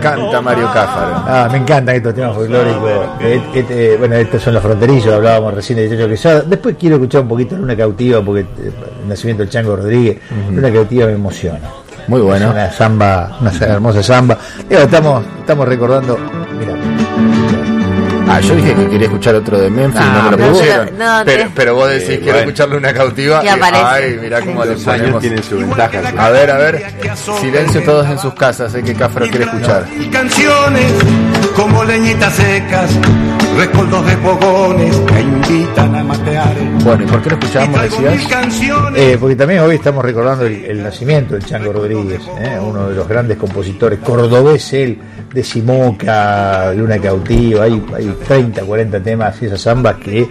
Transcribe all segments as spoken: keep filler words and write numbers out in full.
Canta Mario Cáfaro. Ah, me encantan estos temas folclóricos. Este, este, bueno, estos son los fronterizos, hablábamos recién de dieciocho Quesada. Después quiero escuchar un poquito Luna Cautiva, porque eh, el nacimiento del Chango Rodríguez, uh-huh. Luna Cautiva me emociona. Muy bueno. Es una samba, una hermosa samba. Digo, estamos, estamos recordando. Mira. Ah, yo dije que quería escuchar otro de Memphis, ah, no me lo no, pusieron. No, no, pero, te... pero vos decís, eh, quiero bueno. escucharle Una Cautiva. Y aparece. Ay, mirá cómo le ponemos. Tienen su ventaja. A ver, a ver. Silencio todos en sus casas, sé que Cáfaro quiere escuchar. Canciones como leñitas secas, rescoldos de fogones que invitan a matear. Bueno, ¿y por qué lo escuchábamos, decías? Eh, porque también hoy estamos recordando el, el nacimiento del Chango Rodríguez, ¿eh? Uno de los grandes compositores, cordobés él, de Simoca, Luna Cautiva, hay, hay treinta, cuarenta temas y esas zambas que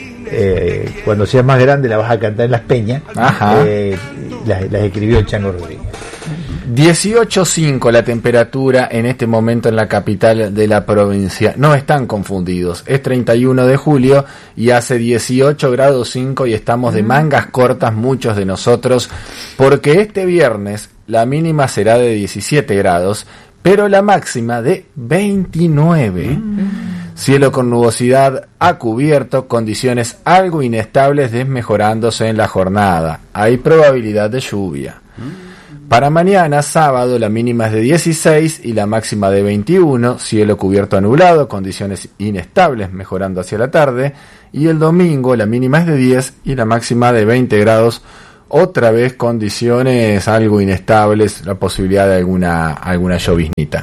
eh, cuando seas más grande la vas a cantar en las peñas. Eh, las, las escribió el Chango Rodríguez. dieciocho punto cinco la temperatura en este momento en la capital de la provincia. No están confundidos, es treinta y uno de julio y hace dieciocho grados cinco y estamos de mangas cortas muchos de nosotros, porque este viernes la mínima será de diecisiete grados, pero la máxima de veintinueve. Cielo con nubosidad a cubierto, condiciones algo inestables desmejorándose en la jornada. Hay probabilidad de lluvia. Para mañana, sábado, la mínima es de dieciséis y la máxima de veintiuno, cielo cubierto a nublado, condiciones inestables mejorando hacia la tarde, y el domingo la mínima es de diez y la máxima de veinte grados, otra vez condiciones algo inestables, la posibilidad de alguna alguna lloviznita.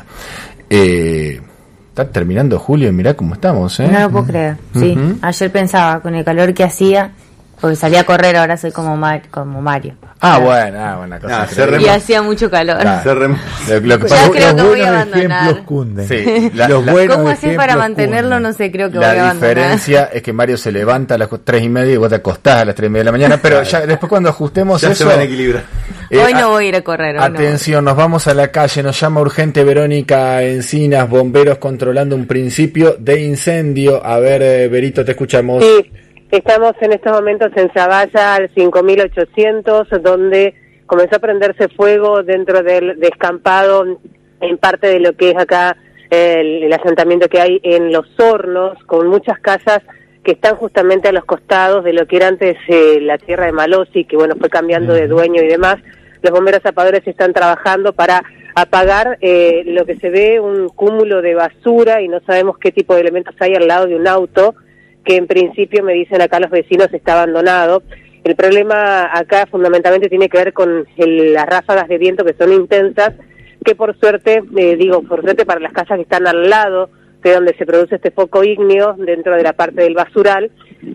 Eh, está terminando julio y mirá cómo estamos, ¿eh? No lo puedo creer, sí. Uh-huh. Ayer pensaba, con el calor que hacía, porque salía a correr, ahora soy como, Mar, como Mario. Ah, bueno, ah, buena cosa. Ah, rem... Y hacía mucho calor. Ah, rem... lo, lo que ya pasa, creo que voy a abandonar. Sí, la, los la, ¿Cómo hacer para mantenerlo? Cunden. No sé, creo que la voy a abandonar. La diferencia es que Mario se levanta a las tres y media y vos te acostás a las tres y media de la mañana, pero ya después cuando ajustemos ya eso... se van a equilibrar. Eh, hoy no voy a ir a correr. Atención, no nos vamos a la calle, nos llama urgente Verónica Encinas, bomberos controlando un principio de incendio. A ver, eh, Berito, te escuchamos. Sí, estamos en estos momentos en Zavalla al cinco mil ochocientos, donde comenzó a prenderse fuego dentro del descampado en parte de lo que es acá el, el asentamiento que hay en Los Hornos, con muchas casas que están justamente a los costados de lo que era antes eh, la tierra de Malossi, que bueno, fue cambiando de dueño y demás. Los bomberos zapadores están trabajando para apagar eh, lo que se ve, un cúmulo de basura, y no sabemos qué tipo de elementos hay al lado de un auto, que en principio, me dicen acá los vecinos, está abandonado. El problema acá fundamentalmente tiene que ver con el, las ráfagas de viento que son intensas, que por suerte, eh, digo, por suerte para las casas que están al lado de donde se produce este foco ígneo, dentro de la parte del basural,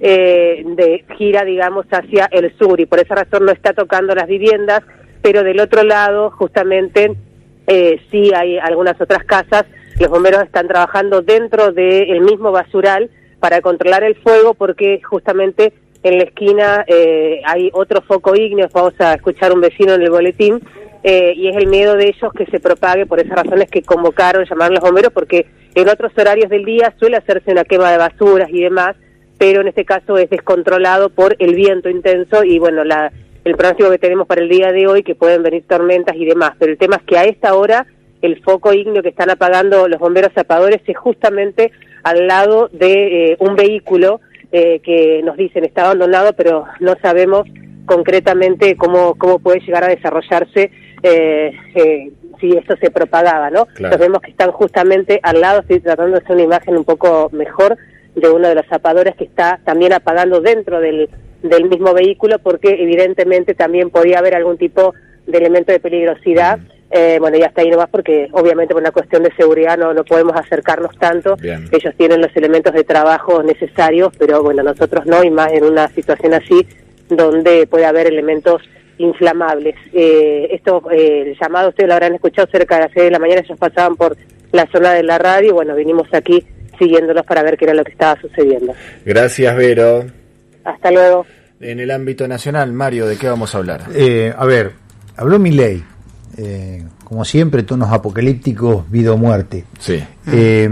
eh, de, gira, digamos, hacia el sur, y por esa razón no está tocando las viviendas, pero del otro lado, justamente, eh, sí hay algunas otras casas. Los bomberos están trabajando dentro del mismo basural para controlar el fuego, porque justamente en la esquina eh, hay otro foco ígneo. Vamos a escuchar un vecino en el boletín, eh, y es el miedo de ellos que se propague. Por esas razones que convocaron, llamaron los bomberos, porque en otros horarios del día suele hacerse una quema de basuras y demás, pero en este caso es descontrolado por el viento intenso y bueno, la, el pronóstico que tenemos para el día de hoy, que pueden venir tormentas y demás. Pero el tema es que a esta hora el foco ígneo que están apagando los bomberos zapadores es justamente al lado de eh, un vehículo eh, que nos dicen está abandonado, pero no sabemos concretamente cómo cómo puede llegar a desarrollarse eh, eh, si esto se propagaba, ¿no? Claro. Nos vemos que están justamente al lado. Estoy tratando de hacer una imagen un poco mejor de uno de los zapadores que está también apagando dentro del, del mismo vehículo, porque evidentemente también podía haber algún tipo de elemento de peligrosidad. Mm. Eh, bueno, ya está ahí nomás, porque obviamente por una cuestión de seguridad no, no podemos acercarnos tanto. Bien. Ellos tienen los elementos de trabajo necesarios, pero bueno, nosotros no, y más en una situación así donde puede haber elementos inflamables. Eh, esto, eh, el llamado, ustedes lo habrán escuchado cerca de las seis de la mañana, ellos pasaban por la zona de la radio, bueno, vinimos aquí siguiéndolos para ver qué era lo que estaba sucediendo. Gracias, Vero. Hasta luego. En el ámbito nacional, Mario, ¿de qué vamos a hablar? Eh, a ver, habló Milei. Eh, como siempre, tonos apocalípticos, vida o muerte. Sí. Eh,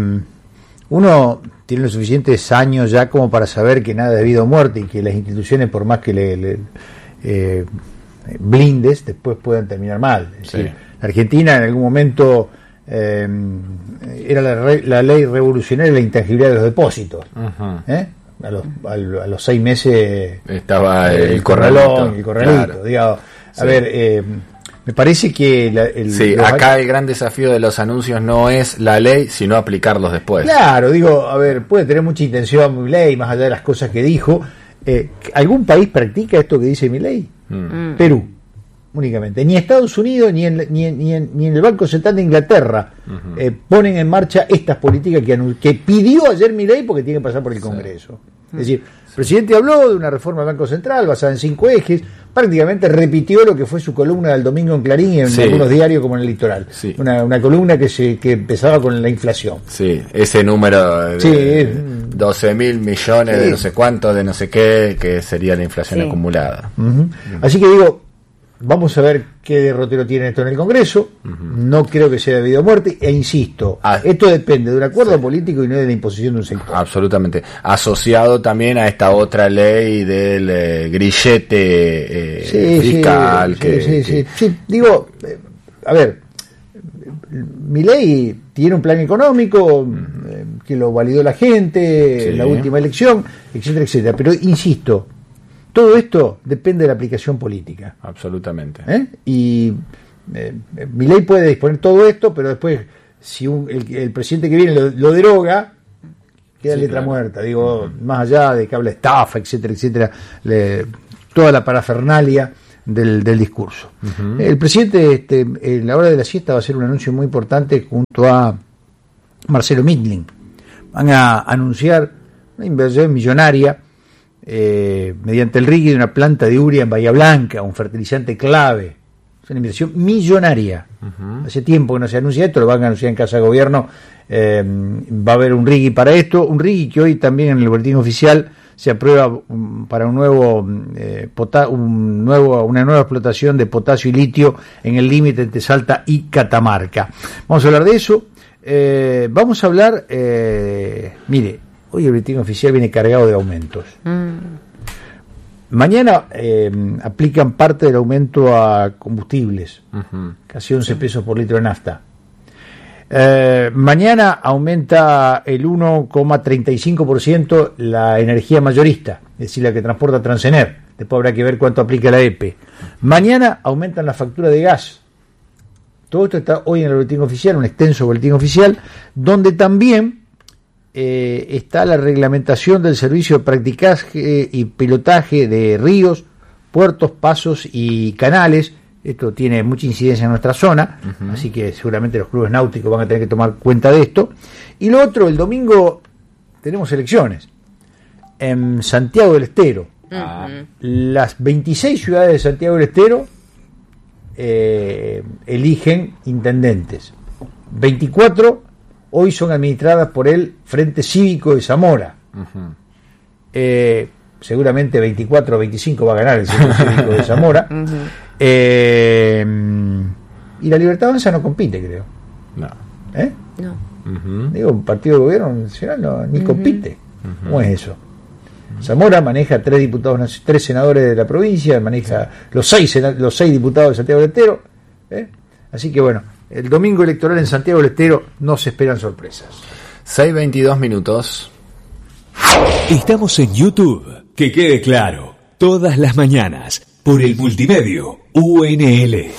uno tiene los suficientes años ya como para saber que nada es vida o muerte, y que las instituciones, por más que le, le eh, blindes, después pueden terminar mal. Es decir, sí. Argentina en algún momento eh, era la, re, la ley revolucionaria de la intangibilidad de los depósitos. Uh-huh. ¿Eh? A los, a, a los seis meses estaba el, el corralón, el corralito. Claro. Digamos, a sí. ver, eh, me parece que la, el, sí, acá el gran desafío de los anuncios no es la ley, sino aplicarlos después. Claro, digo, a ver, puede tener mucha intención Milei, más allá de las cosas que dijo. Eh, ¿Algún país practica esto que dice Milei? Mm. Perú, únicamente. Ni Estados Unidos ni en, ni, en, ni, en, ni en el Banco Central de Inglaterra uh-huh. eh, ponen en marcha estas políticas que, anul- que pidió ayer Milei porque tiene que pasar por el Congreso. Sí. Es decir, el presidente habló de una reforma del Banco Central basada en cinco ejes, prácticamente repitió lo que fue su columna del domingo en Clarín y en sí. algunos diarios como en el Litoral. Sí. Una, una columna que se que empezaba con la inflación. Sí, ese número de sí. doce mil millones sí. de no sé cuánto, de no sé qué, que sería la inflación sí. acumulada. Uh-huh. Uh-huh. Así que digo, vamos a ver qué derrotero tiene esto en el Congreso. Uh-huh. No creo que sea debido a muerte. E insisto, ah, esto depende de un acuerdo sí. político y no de la imposición de un sector. Absolutamente. Asociado también a esta otra ley del eh, grillete eh, sí, fiscal. Sí, que, sí, que... sí, sí. Digo, eh, a ver, Milei tiene un plan económico eh, que lo validó la gente sí. en la última elección, etcétera, etcétera. Pero insisto, todo esto depende de la aplicación política. Absolutamente. ¿Eh? Y eh, Milei puede disponer todo esto, pero después, si un, el, el presidente que viene lo, lo deroga, queda sí, letra claro. muerta. Digo, uh-huh. más allá de que habla estafa, etcétera, etcétera, le, toda la parafernalia del, del discurso. Uh-huh. El presidente, este, en la hora de la siesta, va a hacer un anuncio muy importante junto a Marcelo Midling. Van a anunciar una inversión millonaria Eh, mediante el riego de una planta de urea en Bahía Blanca, un fertilizante clave. Es una inversión millonaria. Uh-huh. Hace tiempo que no se anuncia esto, lo van a anunciar en Casa de Gobierno. Eh, va a haber un rigui para esto, un rigui que hoy también en el boletín oficial se aprueba um, para un nuevo, eh, pota- un nuevo, una nueva explotación de potasio y litio en el límite entre Salta y Catamarca. Vamos a hablar de eso. Eh, vamos a hablar, eh, mire, hoy el boletín oficial viene cargado de aumentos. Mm. Mañana eh, aplican parte del aumento a combustibles, uh-huh. casi once pesos por litro de nafta. Eh, mañana aumenta el uno coma treinta y cinco por ciento la energía mayorista, es decir, la que transporta Transener. Después habrá que ver cuánto aplica la E P E. Mañana aumentan la factura de gas. Todo esto está hoy en el boletín oficial, un extenso boletín oficial, donde también Eh, está la reglamentación del servicio de practicaje y pilotaje de ríos, puertos, pasos y canales. Esto tiene mucha incidencia en nuestra zona, uh-huh. así que seguramente los clubes náuticos van a tener que tomar cuenta de esto. Y lo otro, el domingo tenemos elecciones en Santiago del Estero. Uh-huh. Las veintiséis ciudades de Santiago del Estero eh, eligen intendentes. veinticuatro hoy son administradas por el Frente Cívico de Zamora. Uh-huh. Eh, seguramente veinticuatro o veinticinco va a ganar el Frente Cívico de Zamora. Uh-huh. Eh, y la Libertad Avanza no compite, creo. No. ¿Eh? No. Uh-huh. Digo, un partido de gobierno nacional no, ni uh-huh. compite. Uh-huh. ¿Cómo es eso? Zamora maneja tres diputados, tres senadores de la provincia, maneja sí. los seis los seis diputados de Santiago del Estero. ¿eh? Así que bueno, el domingo electoral en Santiago del Estero no se esperan sorpresas. seis veintidós minutos. Estamos en YouTube, que quede claro, todas las mañanas, por el multimedio U N L.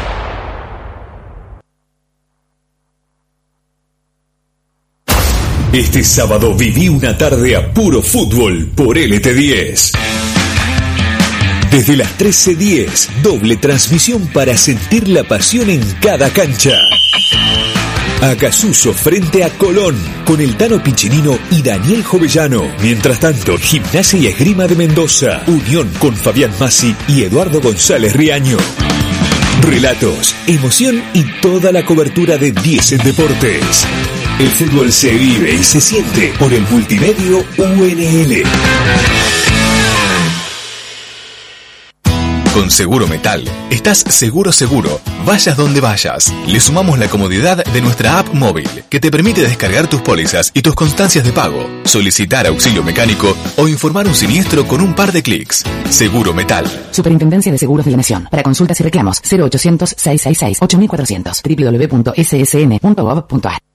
Este sábado viví una tarde a puro fútbol por L T diez. Desde las trece diez, doble transmisión para sentir la pasión en cada cancha. Acasuso frente a Colón, con el Tano Piccinino y Daniel Jovellano. Mientras tanto, Gimnasia y Esgrima de Mendoza, Unión con Fabián Massi y Eduardo González Riaño. Relatos, emoción y toda la cobertura de diez en Deportes. El fútbol se vive y se siente por el multimedio U N L. Con Seguro Metal, estás seguro seguro, vayas donde vayas. Le sumamos la comodidad de nuestra app móvil, que te permite descargar tus pólizas y tus constancias de pago, solicitar auxilio mecánico o informar un siniestro con un par de clics. Seguro Metal. Superintendencia de Seguros de la Nación. Para consultas y reclamos, cero ochocientos, seiscientos sesenta y seis, ocho mil cuatrocientos, doble u doble u doble u punto ese ese ene punto gov punto a r.